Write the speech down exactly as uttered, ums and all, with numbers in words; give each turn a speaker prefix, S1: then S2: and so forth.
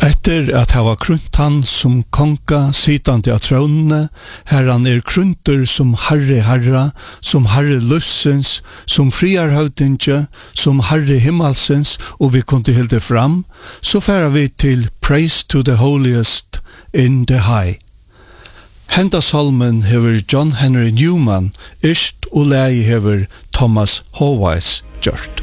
S1: Etter at hava krunt han som konga sitande av tronene, herran er krunter som herre herra, som herre lussens, som friarhøvdinge, som herre himmelsens, og vi kunne hilde fram, så færa vi til Praise to the Holiest in the High. Henda salmen hever John Henry Newman, ist og lei hever Thomas Howes gjort.